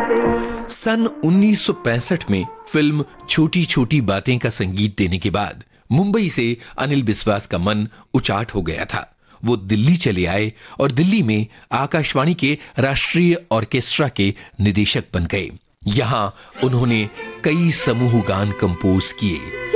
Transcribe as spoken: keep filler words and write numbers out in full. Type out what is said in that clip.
सन उन्नीस सौ पैंसठ में फिल्म छोटी छोटी बातें का संगीत देने के बाद मुंबई से अनिल बिस्वास का मन उचाट हो गया था। वो दिल्ली चले आए और दिल्ली में आकाशवाणी के राष्ट्रीय ऑर्केस्ट्रा के निदेशक बन गए। यहां उन्होंने कई समूह गान कंपोज किए।